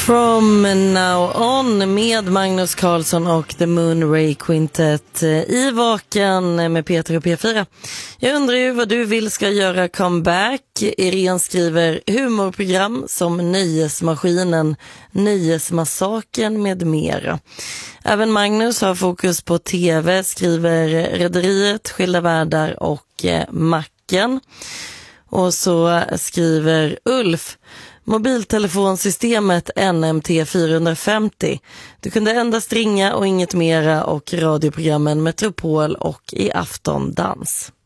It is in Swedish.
From Now On med Magnus Carlsson och The Moonray Quintet i Vaken med Peter och P4. Jag undrar ju vad du vill ska göra comeback. Irene skriver humorprogram som Nöjesmaskinen, Nöjesmassaken med mera. Även Magnus har fokus på tv, skriver Rederiet, Skilda världar och Macken. Och så skriver Ulf mobiltelefonsystemet NMT 450. Du kunde endast ringa och inget mera, och radioprogrammen Metropol och I Aftondans.